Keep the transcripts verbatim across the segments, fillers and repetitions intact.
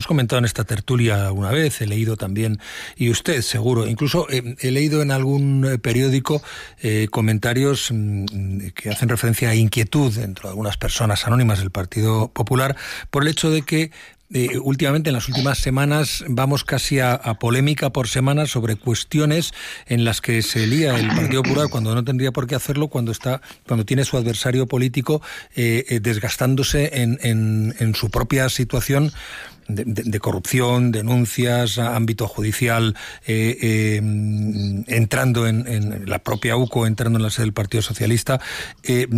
comentado en esta tertulia alguna vez, he leído también, y usted seguro, incluso eh, he leído en algún periódico eh, comentarios mm, que hacen referencia a inquietud dentro de algunas personas anónimas del Partido Popular por el hecho de que Eh, últimamente, en las últimas semanas, vamos casi a, a polémica por semana sobre cuestiones en las que se lía el Partido Popular cuando no tendría por qué hacerlo, cuando está, cuando tiene su adversario político eh, eh, desgastándose en, en, en su propia situación de, de, de corrupción, denuncias, ámbito judicial, eh, eh, entrando en, en la propia U C O, entrando en la sede del Partido Socialista. Eh,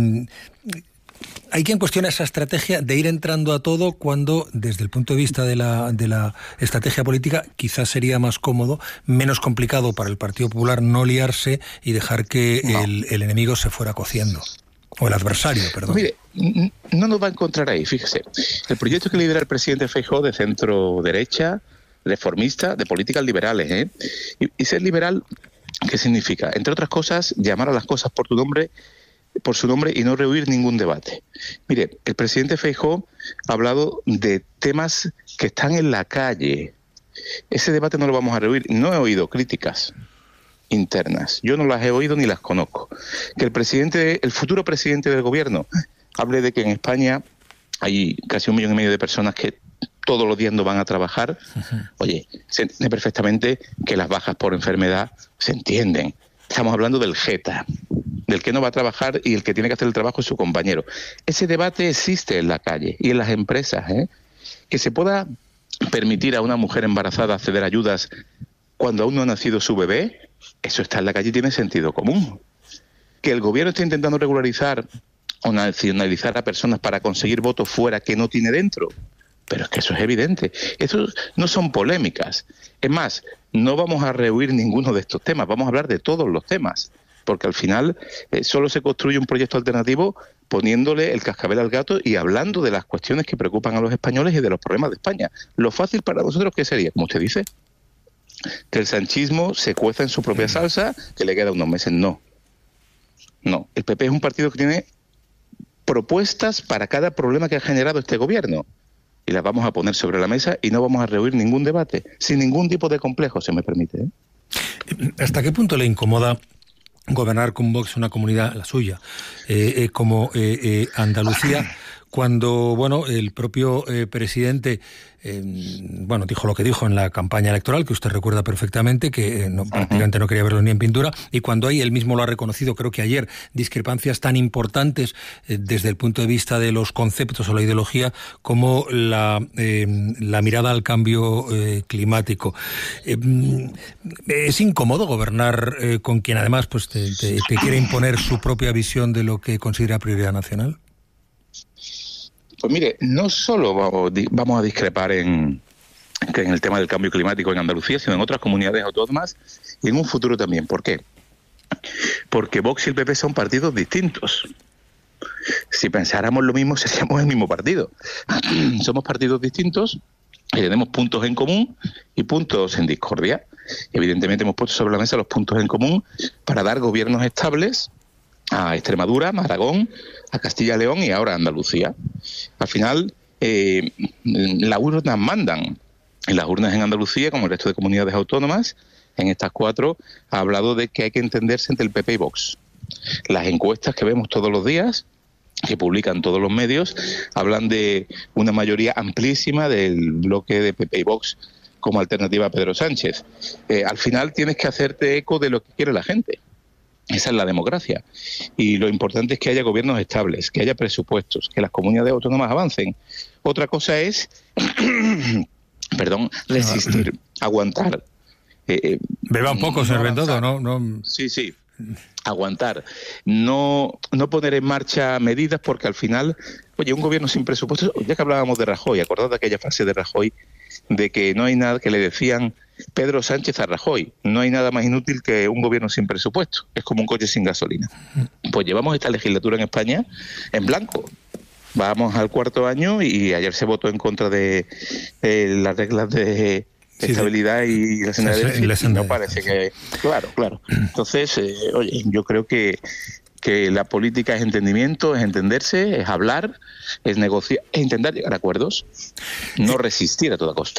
Hay quien cuestiona esa estrategia de ir entrando a todo cuando, desde el punto de vista de la, de la estrategia política, quizás sería más cómodo, menos complicado para el Partido Popular no liarse y dejar que no. el, el enemigo se fuera cociendo. O el adversario, perdón. Mire, no nos va a encontrar ahí, fíjese. El proyecto que lidera el presidente Feijóo de centro-derecha, reformista, de políticas liberales, ¿eh? Y, y ser liberal, ¿qué significa? Entre otras cosas, llamar a las cosas por tu nombre por su nombre y no rehuir ningún debate. Mire, el presidente Feijóo ha hablado de temas que están en la calle. Ese debate no lo vamos a rehuir. No he oído críticas internas. Yo no las he oído ni las conozco. Que el presidente, el futuro presidente del gobierno hable de que en España hay casi un millón y medio de personas que todos los días no van a trabajar. Uh-huh. Oye, se entiende perfectamente que las bajas por enfermedad se entienden. Estamos hablando del jeta, del que no va a trabajar y el que tiene que hacer el trabajo es su compañero. Ese debate existe en la calle y en las empresas, ¿eh? Que se pueda permitir a una mujer embarazada acceder a ayudas cuando aún no ha nacido su bebé, eso está en la calle y tiene sentido común. Que el gobierno esté intentando regularizar o nacionalizar a personas para conseguir votos fuera que no tiene dentro, pero es que eso es evidente. Eso no son polémicas. Es más, no vamos a rehuir ninguno de estos temas, vamos a hablar de todos los temas, porque al final eh, solo se construye un proyecto alternativo poniéndole el cascabel al gato y hablando de las cuestiones que preocupan a los españoles y de los problemas de España. Lo fácil para nosotros, ¿qué sería? Como usted dice, que el sanchismo se cueza en su propia salsa, que le queda unos meses. No. No. El P P es un partido que tiene propuestas para cada problema que ha generado este gobierno. Y las vamos a poner sobre la mesa y no vamos a rehuir ningún debate, sin ningún tipo de complejo, se me permite, ¿eh? ¿Hasta qué punto le incomoda gobernar con Vox una comunidad, la suya, eh, eh, como eh, eh, Andalucía, cuando, bueno, el propio eh, presidente, eh, bueno, dijo lo que dijo en la campaña electoral, que usted recuerda perfectamente, que eh, no, prácticamente no quería verlo ni en pintura, y cuando ahí él mismo lo ha reconocido, creo que ayer, discrepancias tan importantes eh, desde el punto de vista de los conceptos o la ideología, como la, eh, la mirada al cambio eh, climático. Eh, ¿Es incómodo gobernar eh, con quien además pues te, te, te quiere imponer su propia visión de lo que considera prioridad nacional? Pues mire, no solo vamos, vamos a discrepar en, en el tema del cambio climático en Andalucía, sino en otras comunidades autónomas y en un futuro también. ¿Por qué? Porque Vox y el P P son partidos distintos. Si pensáramos lo mismo, seríamos el mismo partido. Somos partidos distintos y tenemos puntos en común y puntos en discordia. Evidentemente hemos puesto sobre la mesa los puntos en común para dar gobiernos estables a Extremadura, a Aragón, a Castilla y León y ahora a Andalucía. Al final, eh, las urnas mandan. En las urnas en Andalucía, como el resto de comunidades autónomas, en estas cuatro, ha hablado de que hay que entenderse entre el P P y Vox. Las encuestas que vemos todos los días, que publican todos los medios, hablan de una mayoría amplísima del bloque de P P y Vox como alternativa a Pedro Sánchez. Eh, al final tienes que hacerte eco de lo que quiere la gente. Esa es la democracia. Y lo importante es que haya gobiernos estables, que haya presupuestos, que las comunidades autónomas avancen. Otra cosa es, perdón, resistir, aguantar. Eh, Beba un poco, no señor Bendodo, ¿no? no... Sí, sí. Aguantar, no no poner en marcha medidas porque al final, oye, un gobierno sin presupuestos, ya que hablábamos de Rajoy, acordad de aquella frase de Rajoy de que no hay nada, que le decían Pedro Sánchez a Rajoy, no hay nada más inútil que un gobierno sin presupuesto, es como un coche sin gasolina. Pues llevamos esta legislatura en España en blanco. Vamos al cuarto año y ayer se votó en contra de eh, las reglas de Sí, estabilidad y la senda de déficit, no parece que... Claro, claro. Entonces, eh, oye, yo creo que, que la política es entendimiento, es entenderse, es hablar, es negociar, es intentar llegar a acuerdos, no resistir a toda costa.